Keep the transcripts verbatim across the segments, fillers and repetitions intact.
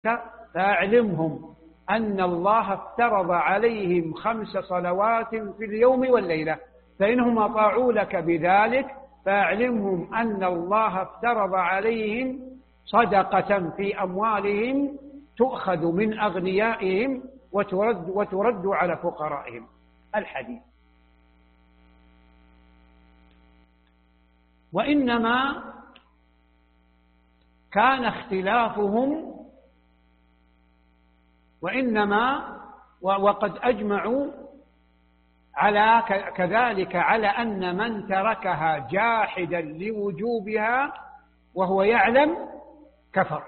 فأعلمهم أن الله افترض عليهم خمس صلوات في اليوم والليلة، فإنهم أطاعوا لك بذلك فأعلمهم أن الله افترض عليهم صدقة في أموالهم تؤخذ من أغنيائهم وترد, وترد على فقرائهم. الحديث. وإنما كان اختلافهم وإنما وقد أجمعوا على كذلك على أن من تركها جاحدا لوجوبها وهو يعلم كفر،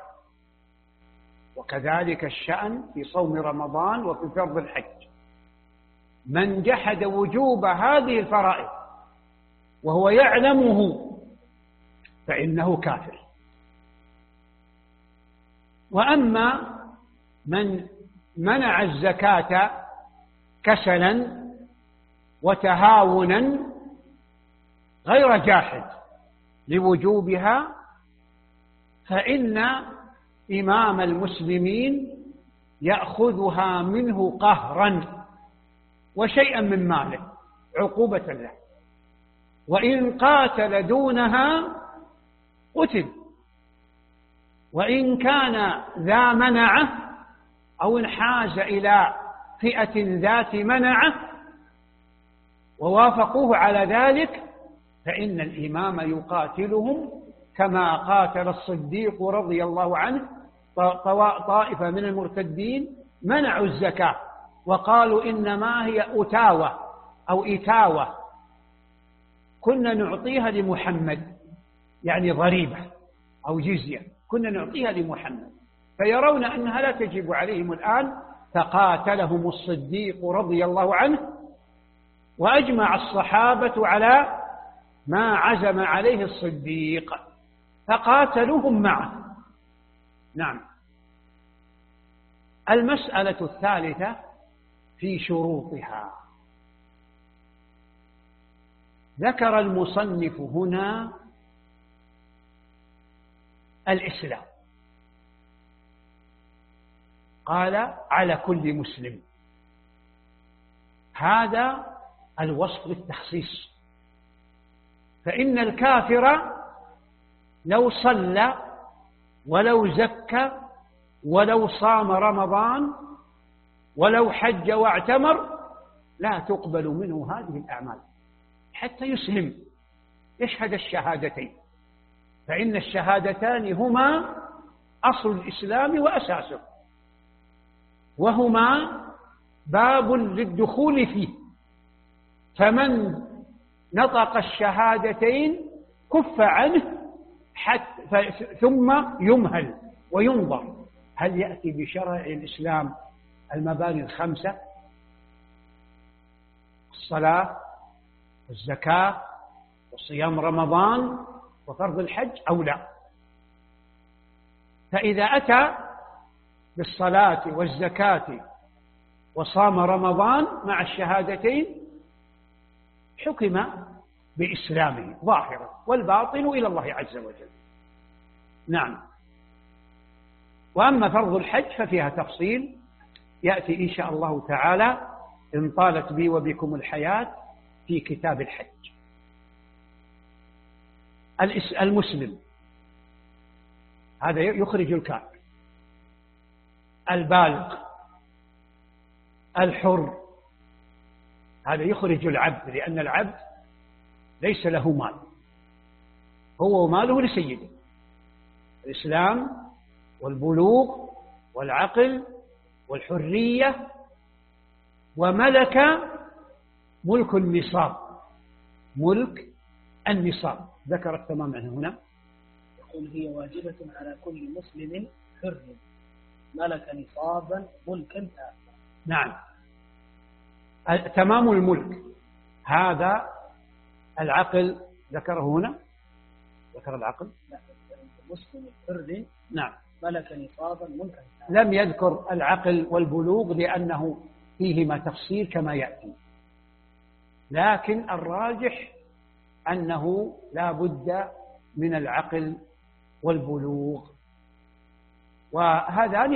وكذلك الشأن في صوم رمضان وفي فرض الحج. من جحد وجوب هذه الفرائض وهو يعلمه فإنه كافر. وأما من منع الزكاة كسلا وتهاونا غير جاحد لوجوبها فإن إمام المسلمين يأخذها منه قهرا وشيئا من ماله عقوبة له، وإن قاتل دونها قتل، وإن كان ذا منعه أو انحاز إلى فئة ذات منعه ووافقوه على ذلك فإن الإمام يقاتلهم كما قاتل الصديق رضي الله عنه طائفة من المرتدين منعوا الزكاة وقالوا إنما هي أتاوة أو إتاوة كنا نعطيها لمحمد، يعني ضريبة أو جزية كنا نعطيها لمحمد، فيرون أنها لا تجب عليهم الآن، فقاتلهم الصديق رضي الله عنه وأجمع الصحابة على ما عزم عليه الصديق فقاتلوهم معه. نعم. المسألة الثالثة في شروطها. ذكر المصنف هنا الإسلام، قال على كل مسلم، هذا الوصف للتخصيص، فإن الكافر لو صلى ولو زكى ولو صام رمضان ولو حج واعتمر لا تقبل منه هذه الأعمال حتى يسلم يشهد الشهادتين، فإن الشهادتان هما أصل الإسلام وأساسه، وهما باب للدخول فيه، فمن نطق الشهادتين كف عنه حتى ثم يمهل وينظر هل يأتي بشرع الإسلام المباني الخمسة: الصلاة والزكاة وصيام رمضان وفرض الحج أو لا. فإذا أتى بالصلاة والزكاة وصام رمضان مع الشهادتين حكم بإسلامه ظاهرا، والباطن إلى الله عز وجل. نعم. وأما فرض الحج ففيها تفصيل يأتي إن شاء الله تعالى إن طالت بي وبكم الحياة في كتاب الحج. المسلم هذا يخرج الكافر، البالغ، الحر هذا يخرج العبد، لأن العبد ليس له مال، هو وماله لسيده. الإسلام والبلوغ والعقل والحرية وملك ملك النصاب، ملك النصاب ذكر التمام عنه هنا. يقول هي واجبة على كل مسلم حر ملك نصابا ملكا آخر. نعم. تمام الملك هذا العقل ذكره هنا، ذكر العقل. لا، مسلم حر نعم ملك نصابا ملكا آخر. لم يذكر العقل والبلوغ لأنه فيهما تفصيل كما يأتي، لكن الراجح أنه لا بد من العقل والبلوغ، وهذان